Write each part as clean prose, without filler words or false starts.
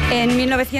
En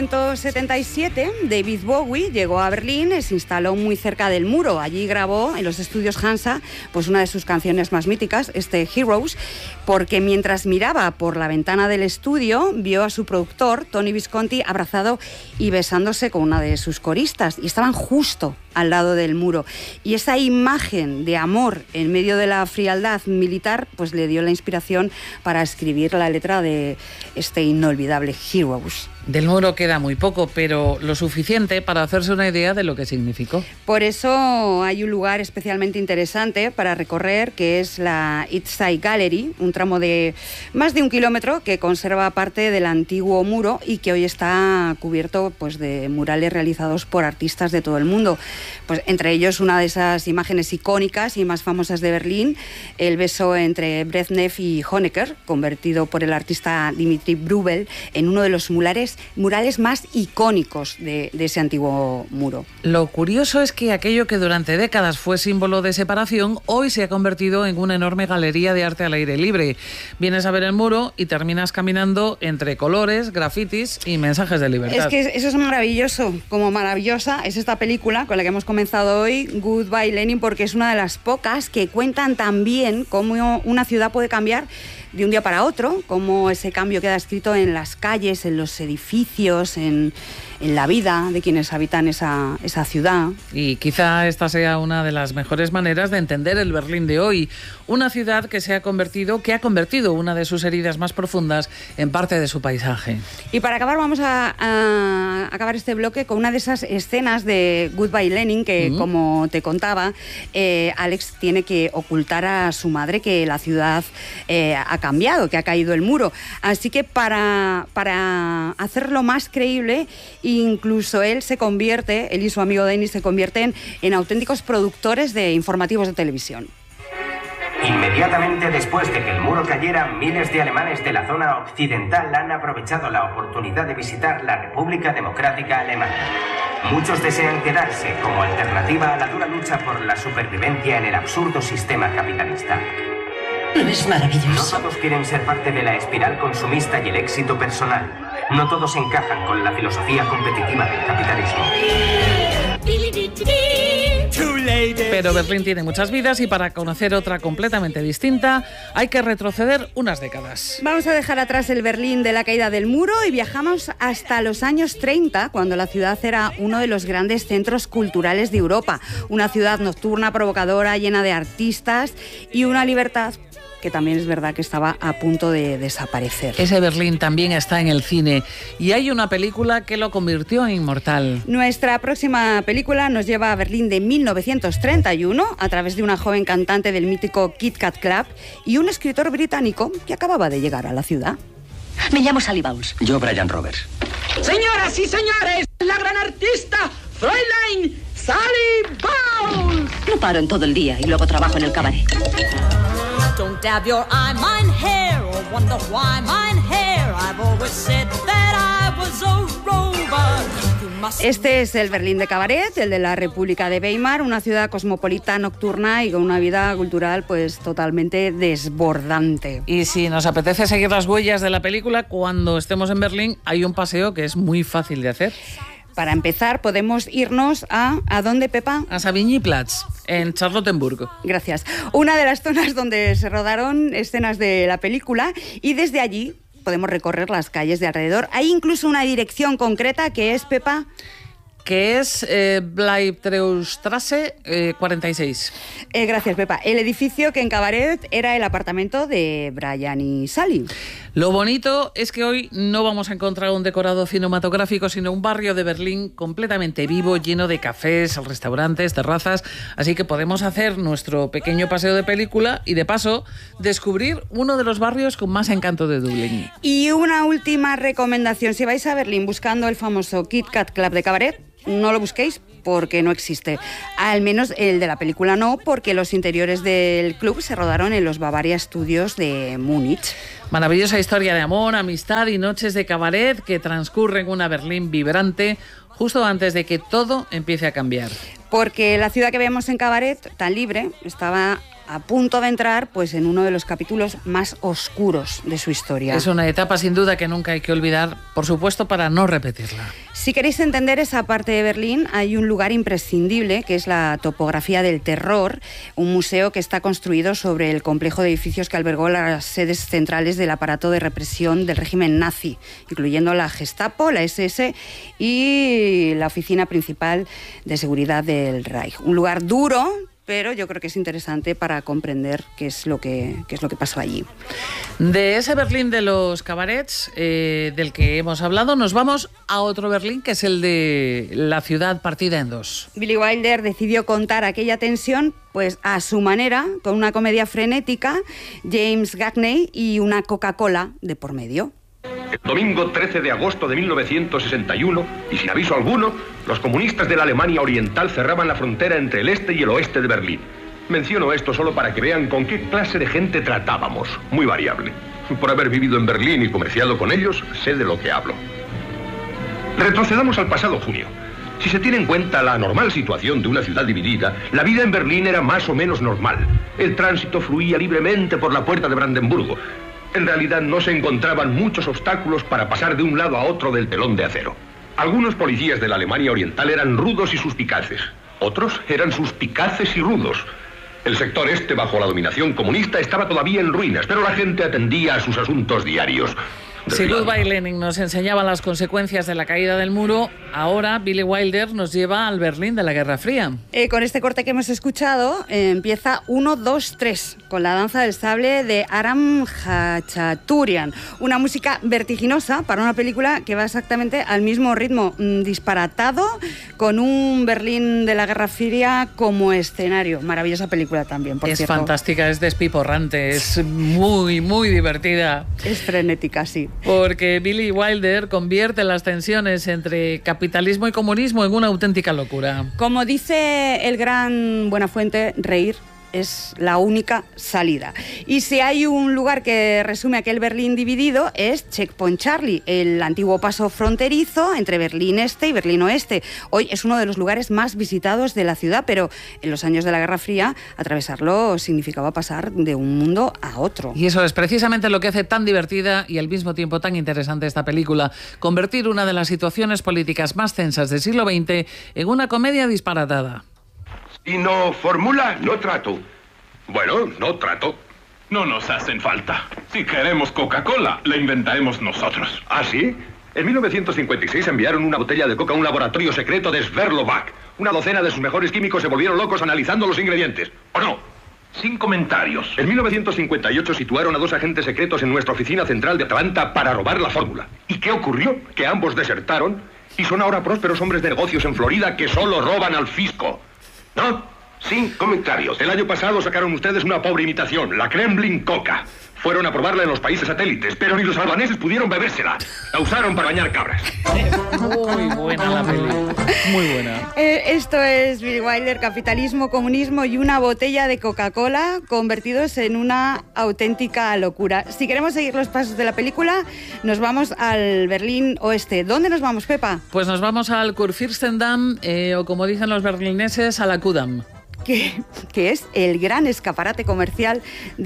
1977, David Bowie llegó a Berlín y se instaló muy cerca del muro. Allí grabó en los estudios Hansa pues una de sus canciones más míticas, Heroes, porque mientras miraba por la ventana del estudio, vio a su productor, Tony Visconti, abrazado y besándose con una de sus coristas. Y estaban justo al lado del muro. Y esa imagen de amor en medio de la frialdad militar pues le dio la inspiración para escribir la letra de este inolvidable Heroes. Del muro queda muy poco, pero lo suficiente para hacerse una idea de lo que significó. Por eso hay un lugar especialmente interesante para recorrer, que es la East Side Gallery, un tramo de más de 1 kilómetro que conserva parte del antiguo muro y que hoy está cubierto pues, de murales realizados por artistas de todo el mundo. Pues, entre ellos una de esas imágenes icónicas y más famosas de Berlín, el beso entre Brezhnev y Honecker, convertido por el artista Dimitri Brubel en uno de los murales más icónicos de ese antiguo muro. Lo curioso es que aquello que durante décadas fue símbolo de separación, hoy se ha convertido en una enorme galería de arte al aire libre. Vienes a ver el muro y terminas caminando entre colores, grafitis y mensajes de libertad. Es que eso es maravilloso. Como maravillosa es esta película con la que hemos comenzado hoy, Goodbye Lenin, porque es una de las pocas que cuentan también cómo una ciudad puede cambiar de un día para otro, cómo ese cambio queda escrito en las calles, en los edificios, en la vida de quienes habitan esa ciudad. Y quizá esta sea una de las mejores maneras de entender el Berlín de hoy, una ciudad que ha convertido una de sus heridas más profundas en parte de su paisaje. Y para acabar vamos a acabar este bloque con una de esas escenas de Goodbye Lenin que, como te contaba, Alex tiene que ocultar a su madre que la ciudad ha cambiado, que ha caído el muro. Así que para hacerlo más creíble, incluso él y su amigo Dennis se convierten en auténticos productores de informativos de televisión. Inmediatamente después de que el muro cayera, miles de alemanes de la zona occidental han aprovechado la oportunidad de visitar la República Democrática Alemana. Muchos desean quedarse como alternativa a la dura lucha por la supervivencia en el absurdo sistema capitalista. Es maravilloso. No todos quieren ser parte de la espiral consumista y el éxito personal. No todos encajan con la filosofía competitiva del capitalismo. Pero Berlín tiene muchas vidas y para conocer otra completamente distinta hay que retroceder unas décadas. Vamos a dejar atrás el Berlín de la caída del muro y viajamos hasta los años 30, cuando la ciudad era uno de los grandes centros culturales de Europa. Una ciudad nocturna, provocadora, llena de artistas y una libertad que también es verdad que estaba a punto de desaparecer. Ese Berlín también está en el cine y hay una película que lo convirtió en inmortal. Nuestra próxima película nos lleva a Berlín de 1931 a través de una joven cantante del mítico Kit Kat Club y un escritor británico que acababa de llegar a la ciudad. Me llamo Sally Bowles. Yo, Brian Roberts. Señoras y señores, la gran artista Fräulein Sally Bowles. No paro en todo el día y luego trabajo en el cabaret. Don't dab your eye, mine hair, or wonder why mine hair. I've always said that I was a rover. Este es el Berlín de Cabaret, el de la República de Weimar, una ciudad cosmopolita, nocturna y con una vida cultural pues totalmente desbordante. Y si nos apetece seguir las huellas de la película, cuando estemos en Berlín hay un paseo que es muy fácil de hacer. Para empezar, podemos irnos ¿a dónde, Pepa? A Savigny-Platz, en Charlottenburg. Gracias. Una de las zonas donde se rodaron escenas de la película y desde allí podemos recorrer las calles de alrededor. Hay incluso una dirección concreta que es, Pepa, que es Bleibtreustrasse 46. Gracias, Pepa. El edificio que en Cabaret era el apartamento de Brian y Sally. Lo bonito es que hoy no vamos a encontrar un decorado cinematográfico, sino un barrio de Berlín completamente vivo, lleno de cafés, restaurantes, terrazas. Así que podemos hacer nuestro pequeño paseo de película y, de paso, descubrir uno de los barrios con más encanto de Dublín. Y una última recomendación. Si vais a Berlín buscando el famoso Kit Kat Club de Cabaret, no lo busquéis porque no existe. Al menos el de la película no, porque los interiores del club se rodaron en los Bavaria Studios de Múnich. Maravillosa historia de amor, amistad y noches de cabaret que transcurren en una Berlín vibrante justo antes de que todo empiece a cambiar. Porque la ciudad que vemos en Cabaret, tan libre, estaba a punto de entrar pues en uno de los capítulos más oscuros de su historia. Es una etapa sin duda que nunca hay que olvidar, por supuesto, para no repetirla. Si queréis entender esa parte de Berlín, hay un lugar imprescindible, que es la Topografía del Terror, un museo que está construido sobre el complejo de edificios que albergó las sedes centrales del aparato de represión del régimen nazi, incluyendo la Gestapo, la SS y la oficina principal de seguridad del Reich. Un lugar duro, pero yo creo que es interesante para comprender qué es lo que pasó allí. De ese Berlín de los cabarets del que hemos hablado, nos vamos a otro Berlín, que es el de la ciudad partida en dos. Billy Wilder decidió contar aquella tensión pues a su manera, con una comedia frenética, James Gagney y una Coca-Cola de por medio. El domingo 13 de agosto de 1961, y sin aviso alguno, los comunistas de la Alemania Oriental cerraban la frontera entre el este y el oeste de Berlín. Menciono esto solo para que vean con qué clase de gente tratábamos, muy variable. Por haber vivido en Berlín y comerciado con ellos, sé de lo que hablo. Retrocedamos al pasado junio. Si se tiene en cuenta la normal situación de una ciudad dividida, la vida en Berlín era más o menos normal. El tránsito fluía libremente por la puerta de Brandenburgo. En realidad no se encontraban muchos obstáculos para pasar de un lado a otro del telón de acero. Algunos policías de la Alemania Oriental eran rudos y suspicaces. Otros eran suspicaces y rudos. El sector este, bajo la dominación comunista, estaba todavía en ruinas, pero la gente atendía a sus asuntos diarios. Si Goodbye Lenin nos enseñaba las consecuencias de la caída del muro, ahora Billy Wilder nos lleva al Berlín de la Guerra Fría. Con este corte que hemos escuchado, empieza 1, 2, 3, con la danza del sable de Aram Khachaturian. Una música vertiginosa para una película que va exactamente al mismo ritmo, disparatado, con un Berlín de la Guerra Fría como escenario. Maravillosa película también, por cierto. Es fantástica, es despiporrante, es muy, muy divertida. Es frenética, sí. Porque Billy Wilder convierte las tensiones entre capitalismo y comunismo en una auténtica locura. Como dice el gran Buenafuente, reír es la única salida. Y si hay un lugar que resume aquel Berlín dividido, es Checkpoint Charlie, el antiguo paso fronterizo entre Berlín Este y Berlín Oeste. Hoy es uno de los lugares más visitados de la ciudad, pero en los años de la Guerra Fría atravesarlo significaba pasar de un mundo a otro. Y eso es precisamente lo que hace tan divertida y al mismo tiempo tan interesante esta película, convertir una de las situaciones políticas más tensas del siglo XX en una comedia disparatada. ¿Y no formula? No trato. Bueno, no trato. No nos hacen falta. Si queremos Coca-Cola, la inventaremos nosotros. ¿Ah, sí? En 1956 enviaron una botella de coca a un laboratorio secreto de Sverdlovsk. Una docena de sus mejores químicos se volvieron locos analizando los ingredientes. ¿O no? Sin comentarios. En 1958 situaron a 2 agentes secretos en nuestra oficina central de Atlanta para robar la fórmula. ¿Y qué ocurrió? Que ambos desertaron y son ahora prósperos hombres de negocios en Florida que solo roban al fisco. ¿No? Sin comentarios. El año pasado sacaron ustedes una pobre imitación, la Kremlin Coca. Fueron a probarla en los países satélites, pero ni los albaneses pudieron bebérsela. La usaron para bañar cabras. Muy buena la peli. Muy buena. Esto es Billy Wilder, capitalismo, comunismo y una botella de Coca-Cola convertidos en una auténtica locura. Si queremos seguir los pasos de la película, nos vamos al Berlín Oeste. ¿Dónde nos vamos, Pepa? Pues nos vamos al Kurfürstendamm, o como dicen los berlineses, a la Kudamm. Que es el gran escaparate comercial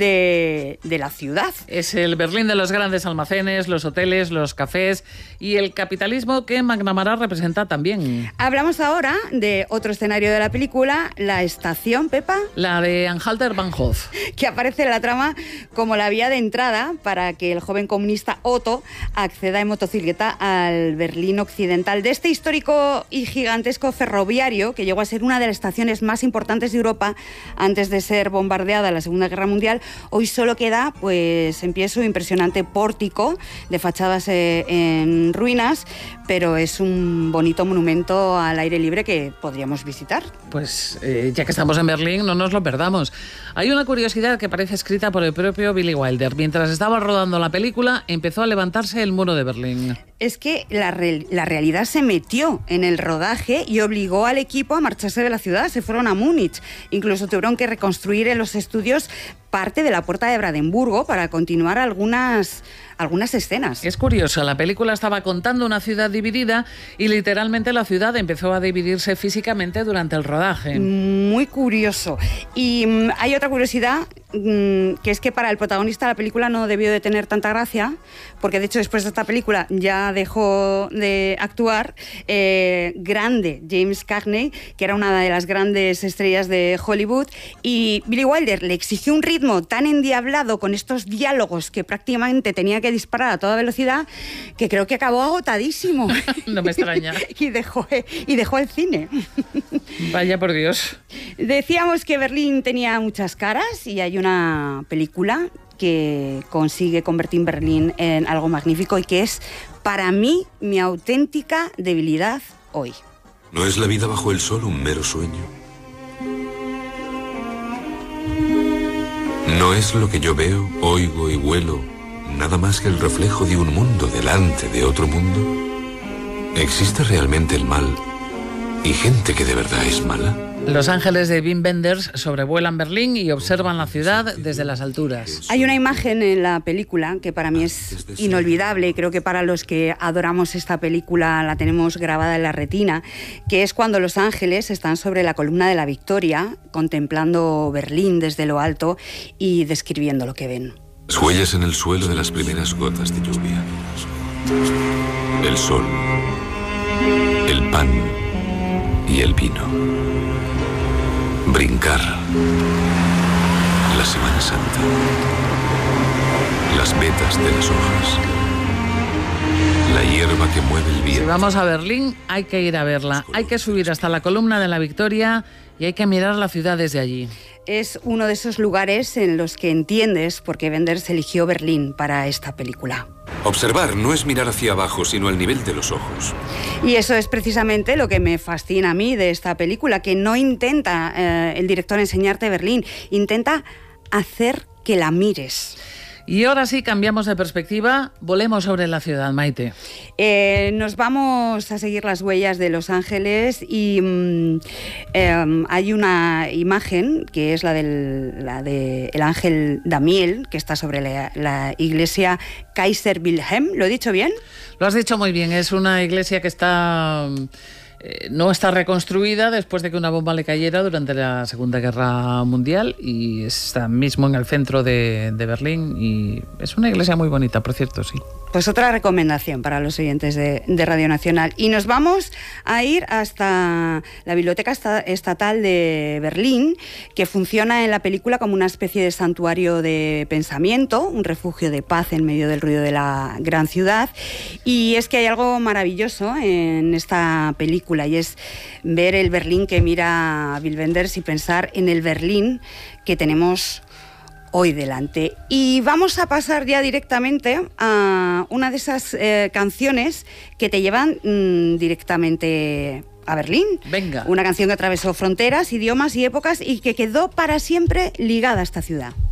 de la ciudad. Es el Berlín de los grandes almacenes, los hoteles, los cafés y el capitalismo que McNamara representa también. Hablamos ahora de otro escenario de la película, la estación, Pepa. La de Anhalter-Bahnhof. Que aparece en la trama como la vía de entrada para que el joven comunista Otto acceda en motocicleta al Berlín occidental de este histórico y gigantesco ferroviario que llegó a ser una de las estaciones más importantes de Europa antes de ser bombardeada en la Segunda Guerra Mundial. Hoy solo queda pues en pie su impresionante pórtico de fachadas en ruinas, pero es un bonito monumento al aire libre que podríamos visitar. Pues ya que estamos en Berlín, no nos lo perdamos. Hay una curiosidad que parece escrita por el propio Billy Wilder. Mientras estaba rodando la película, empezó a levantarse el muro de Berlín. Es que la realidad se metió en el rodaje y obligó al equipo a marcharse de la ciudad. Se fueron a Múnich. Incluso tuvieron que reconstruir en los estudios parte de la Puerta de Brandenburgo para continuar algunas escenas. Es curioso, la película estaba contando una ciudad dividida y literalmente la ciudad empezó a dividirse físicamente durante el rodaje. Muy curioso. Y hay otra curiosidad, que es que para el protagonista la película no debió de tener tanta gracia, porque de hecho después de esta película ya dejó de actuar. Grande James Cagney, que era una de las grandes estrellas de Hollywood, y Billy Wilder le exigió un ritmo tan endiablado con estos diálogos que prácticamente tenía que disparar a toda velocidad, que creo que acabó agotadísimo. No me extraña. y dejó el cine. Vaya por Dios. Decíamos que Berlín tenía muchas caras y hay una película que consigue convertir Berlín en algo magnífico y que es, para mí, mi auténtica debilidad hoy. ¿No es la vida bajo el sol un mero sueño? ¿No es lo que yo veo, oigo y huelo nada más que el reflejo de un mundo delante de otro mundo? ¿Existe realmente el mal y gente que de verdad es mala? Los ángeles de Wim Wenders sobrevuelan Berlín y observan la ciudad desde las alturas. Hay una imagen en la película que para mí es inolvidable, y creo que para los que adoramos esta película la tenemos grabada en la retina, que es cuando los ángeles están sobre la columna de la Victoria, contemplando Berlín desde lo alto y describiendo lo que ven. Las huellas en el suelo de las primeras gotas de lluvia. El sol, el pan y el vino. Brincar. La Semana Santa. Las vetas de las hojas. La hierba que mueve el viento. Si vamos a Berlín, hay que ir a verla. Hay que subir hasta la columna de la Victoria y hay que mirar la ciudad desde allí. Es uno de esos lugares en los que entiendes por qué Wenders eligió Berlín para esta película. Observar no es mirar hacia abajo, sino al nivel de los ojos. Y eso es precisamente lo que me fascina a mí de esta película, que no intenta el director enseñarte Berlín, intenta hacer que la mires. Y ahora sí, cambiamos de perspectiva, volemos sobre la ciudad, Maite. Nos vamos a seguir las huellas de Los Ángeles y hay una imagen que es la de el ángel Damiel, que está sobre la iglesia Kaiser Wilhelm. ¿Lo he dicho bien? Lo has dicho muy bien, es una iglesia que está... no está reconstruida después de que una bomba le cayera durante la Segunda Guerra Mundial y está mismo en el centro de Berlín y es una iglesia muy bonita, por cierto, sí. Pues otra recomendación para los oyentes de Radio Nacional. Y nos vamos a ir hasta la Biblioteca Estatal de Berlín, que funciona en la película como una especie de santuario de pensamiento, un refugio de paz en medio del ruido de la gran ciudad. Y es que hay algo maravilloso en esta película y es ver el Berlín que mira Wim Wenders y pensar en el Berlín que tenemos hoy delante. Y vamos a pasar ya directamente a una de esas canciones que te llevan directamente a Berlín. Venga. Una canción que atravesó fronteras, idiomas y épocas y que quedó para siempre ligada a esta ciudad.